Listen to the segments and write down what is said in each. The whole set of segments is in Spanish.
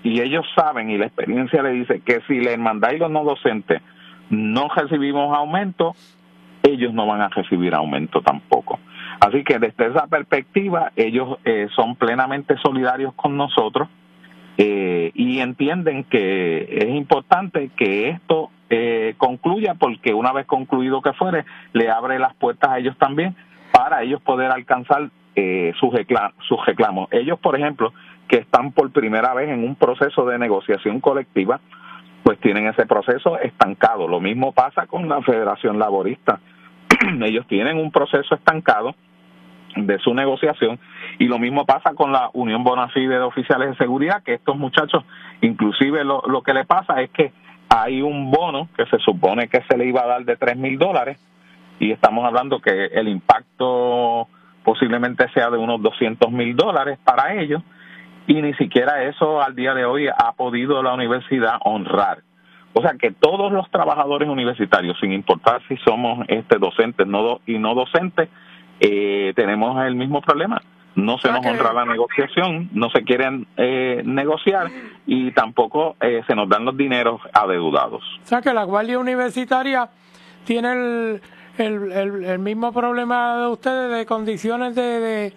y ellos saben y la experiencia le dice que si la hermandad y los no docentes no recibimos aumento, ellos no van a recibir aumento tampoco. Así que desde esa perspectiva ellos son plenamente solidarios con nosotros y entienden que es importante que esto concluya, porque una vez concluido que fuere, le abre las puertas a ellos también para ellos poder alcanzar sus reclamos. Ellos, por ejemplo, que están por primera vez en un proceso de negociación colectiva, pues tienen ese proceso estancado. Lo mismo pasa con la Federación Laborista. Ellos tienen un proceso estancado de su negociación, y lo mismo pasa con la Unión Bonafide de Oficiales de Seguridad, que estos muchachos, inclusive lo que le pasa es que hay un bono que se supone que se le iba a dar de $3,000, y estamos hablando que el impacto posiblemente sea de unos $200,000 para ellos, y ni siquiera eso al día de hoy ha podido la universidad honrar. O sea que todos los trabajadores universitarios, sin importar si somos docentes y no docentes, tenemos el mismo problema. No se nos honra la negociación, no se quieren negociar, y tampoco se nos dan los dineros adeudados. O sea que la Guardia Universitaria tiene el mismo problema de ustedes, de condiciones de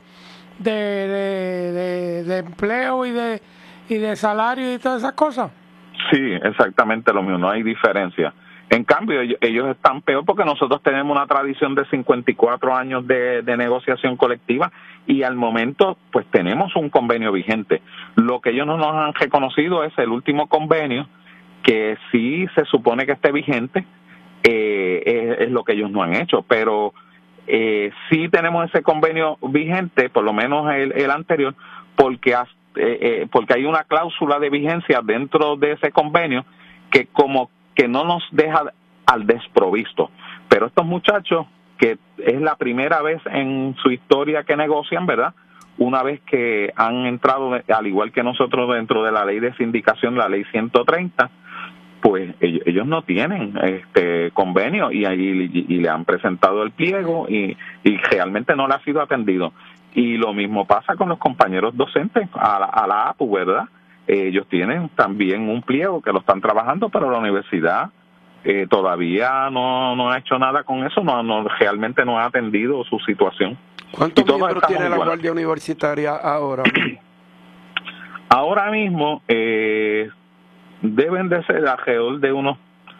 empleo y de salario y todas esas cosas. Sí, exactamente lo mismo, no hay diferencia. En cambio, ellos están peor porque nosotros tenemos una tradición de 54 años de negociación colectiva, y al momento pues tenemos un convenio vigente. Lo que ellos no nos han reconocido es el último convenio, que sí se supone que esté vigente, es lo que ellos no han hecho, pero sí tenemos ese convenio vigente, por lo menos el anterior, porque hay una cláusula de vigencia dentro de ese convenio que como que no nos deja al desprovisto. Pero estos muchachos, que es la primera vez en su historia que negocian, ¿verdad? Una vez que han entrado, al igual que nosotros, dentro de la ley de sindicación, la ley 130, pues ellos no tienen convenio, y le han presentado el pliego y realmente no le ha sido atendido. Y lo mismo pasa con los compañeros docentes a la APU, ¿verdad? Ellos tienen también un pliego que lo están trabajando, pero la universidad todavía no ha hecho nada con eso, realmente no ha atendido su situación. ¿Cuántos miembros tiene la Guardia Universitaria ahora? Ahora mismo deben de ser alrededor de unos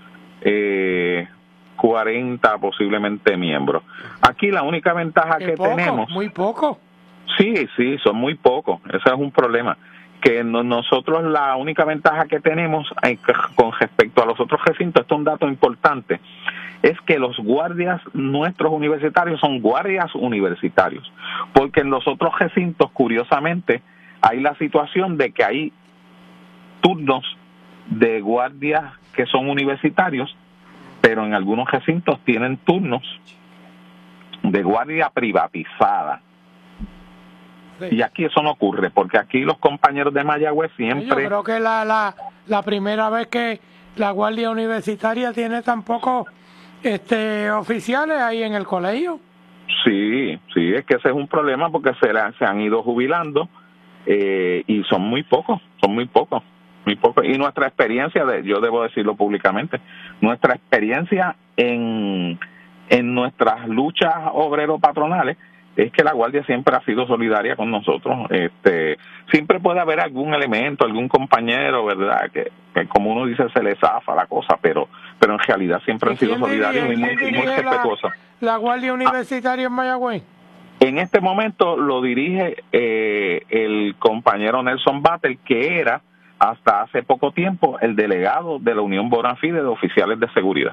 40 posiblemente miembros. Aquí la única ventaja que tenemos... Muy poco. Sí, son muy pocos. Ese es un problema. Que nosotros la única ventaja que tenemos con respecto a los otros recintos, esto es un dato importante, es que los guardias nuestros universitarios son guardias universitarios, porque en los otros recintos, curiosamente, hay la situación de que hay turnos de guardias que son universitarios, pero en algunos recintos tienen turnos de guardia privatizada. Y aquí eso no ocurre, porque aquí los compañeros de Mayagüez siempre... Yo creo que la primera vez que la Guardia Universitaria tiene tan pocos oficiales ahí en el colegio. Sí, es que ese es un problema, porque se han ido jubilando y son muy pocos. Y nuestra experiencia, yo debo decirlo públicamente, nuestra experiencia en nuestras luchas obrero-patronales es que la Guardia siempre ha sido solidaria con nosotros. Siempre puede haber algún elemento, algún compañero, ¿verdad?, que como uno dice, se le zafa la cosa, pero en realidad siempre han sido solidarios y muy respetuosos. ¿La Guardia Universitaria en Mayagüez? En este momento lo dirige el compañero Nelson Battle, que era hasta hace poco tiempo el delegado de la Unión Bonafide de Oficiales de Seguridad.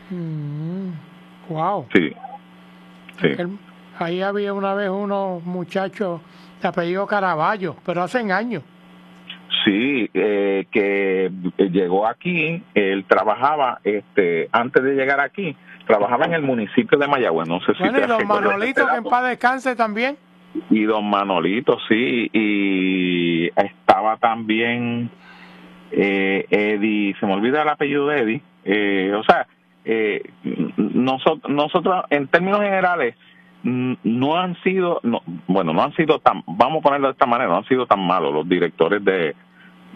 Wow. Sí. Ahí había una vez unos muchachos de apellido Caraballo, pero hace años. Sí, que llegó aquí, él trabajaba, antes de llegar aquí, trabajaba en el municipio de Mayagüez, no sé si y don Manolito, que en paz descanse también. Y don Manolito, sí, y estaba también Eddie, se me olvida el apellido de Eddie, nosotros en términos generales no han sido tan, vamos a ponerlo de esta manera, no han sido tan malos los directores de